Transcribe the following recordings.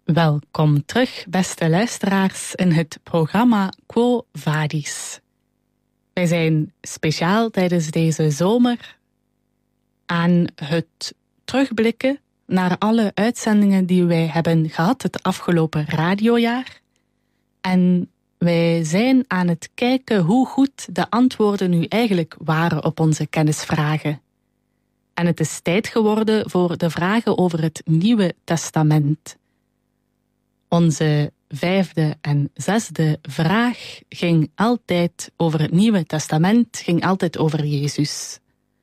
Welkom terug, beste luisteraars, in het programma Quo Vadis. Wij zijn speciaal tijdens deze zomer aan het terugblikken naar alle uitzendingen die wij hebben gehad het afgelopen radiojaar. En wij zijn aan het kijken hoe goed de antwoorden nu eigenlijk waren op onze kennisvragen. En het is tijd geworden voor de vragen over het Nieuwe Testament. Onze 5e en 6e vraag ging altijd over het Nieuwe Testament, ging altijd over Jezus.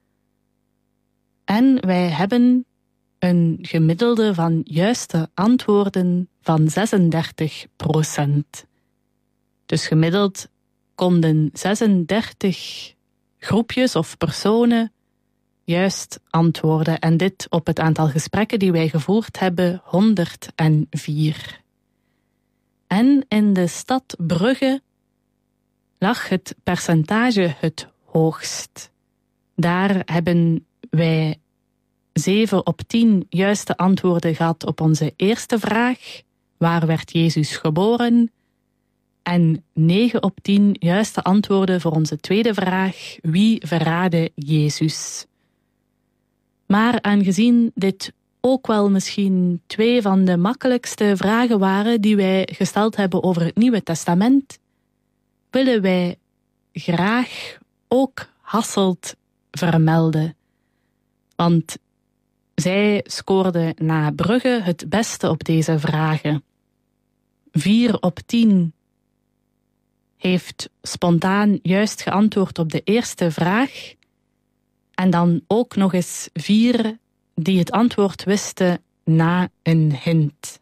En wij hebben een gemiddelde van juiste antwoorden van 36%. Dus gemiddeld konden 36 groepjes of personen juist antwoorden. En dit op het aantal gesprekken die wij gevoerd hebben, 104. En in de stad Brugge lag het percentage het hoogst. Daar hebben wij 7 op 10 juiste antwoorden gehad op onze eerste vraag. Waar werd Jezus geboren? En 9 op 10 juiste antwoorden voor onze tweede vraag. Wie verraadde Jezus? Maar aangezien dit ook wel misschien 2 van de makkelijkste vragen waren die wij gesteld hebben over het Nieuwe Testament, willen wij graag ook Hasselt vermelden. Want zij scoorde na Brugge het beste op deze vragen. 4 op 10 heeft spontaan juist geantwoord op de eerste vraag. En dan ook nog eens 4 die het antwoord wisten na een hint.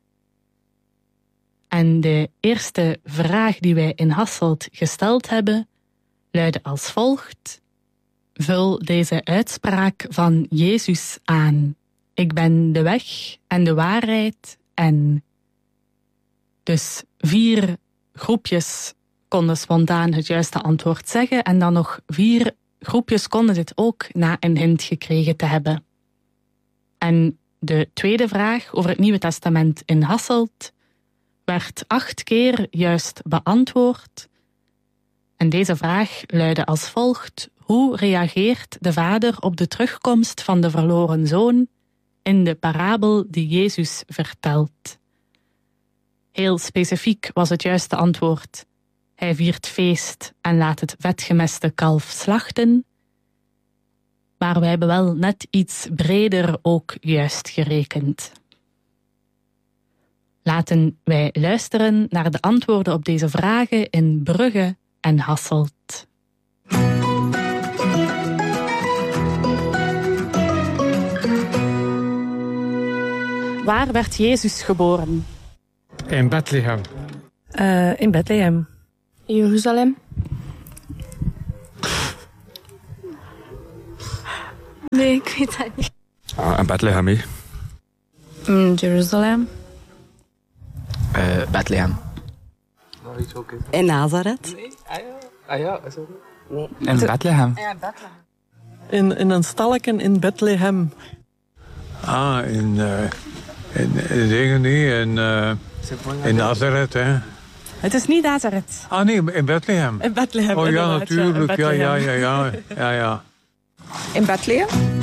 En de eerste vraag die wij in Hasselt gesteld hebben, luidde als volgt. Vul deze uitspraak van Jezus aan. Ik ben de weg en de waarheid en... Dus 4 groepjes konden spontaan het juiste antwoord zeggen en dan nog 4 groepjes konden dit ook na een hint gekregen te hebben. En de tweede vraag over het Nieuwe Testament in Hasselt werd 8 keer juist beantwoord. En deze vraag luidde als volgt. Hoe reageert de vader op de terugkomst van de verloren zoon in de parabel die Jezus vertelt? Heel specifiek was het juiste antwoord. Hij viert feest en laat het vetgemeste kalf slachten. Maar wij hebben wel net iets breder ook juist gerekend. Laten wij luisteren naar de antwoorden op deze vragen in Brugge en Hasselt. Waar werd Jezus geboren? In Bethlehem. In Bethlehem. In Jeruzalem. Nee, ik weet het niet. In Bethlehem, hè? In Jeruzalem. Bethlehem. In Nazareth. Nee. Ja, is dat nee. In Bethlehem. Ja, Bethlehem. In een stalken in Bethlehem. In dingen niet, in Nazareth, hè? Het is niet Nazareth. Nee, in Bethlehem. In Bethlehem. Oh ja, inderdaad, natuurlijk. in Bethlehem. Ja. In Bethlehem.